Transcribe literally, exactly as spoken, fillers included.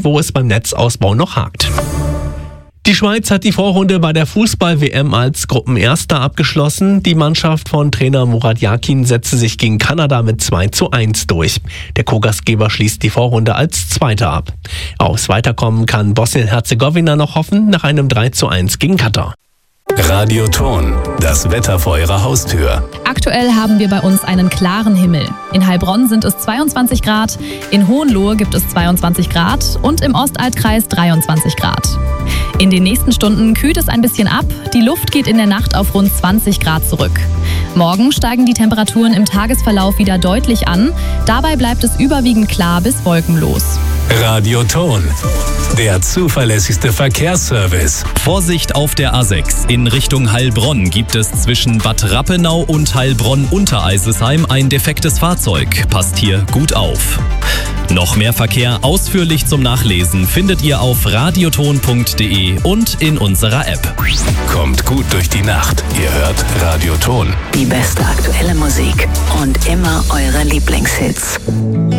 wo es beim Netzausbau noch hakt. Die Schweiz hat die Vorrunde bei der Fußball-W M als Gruppenerster abgeschlossen. Die Mannschaft von Trainer Murat Yakin setzte sich gegen Kanada mit zwei zu eins durch. Der Co-Gastgeber schließt die Vorrunde als Zweiter ab. Aufs Weiterkommen kann Bosnien-Herzegowina noch hoffen, nach einem drei zu eins gegen Katar. Radioton, das Wetter vor Ihrer Haustür. Aktuell haben wir bei uns einen klaren Himmel. In Heilbronn sind es zweiundzwanzig Grad, in Hohenlohe gibt es zweiundzwanzig Grad und im Ostaltkreis dreiundzwanzig Grad. In den nächsten Stunden kühlt es ein bisschen ab, die Luft geht in der Nacht auf rund zwanzig Grad zurück. Morgen steigen die Temperaturen im Tagesverlauf wieder deutlich an, dabei bleibt es überwiegend klar bis wolkenlos. Radioton, der zuverlässigste Verkehrsservice. Vorsicht auf der A sechs. In Richtung Heilbronn gibt es zwischen Bad Rappenau und Heilbronn-Untereisesheim ein defektes Fahrzeug. Passt hier gut auf. Noch mehr Verkehr ausführlich zum Nachlesen findet ihr auf radioton punkt de und in unserer App. Kommt gut durch die Nacht. Ihr hört Radioton. Die beste aktuelle Musik und immer eure Lieblingshits.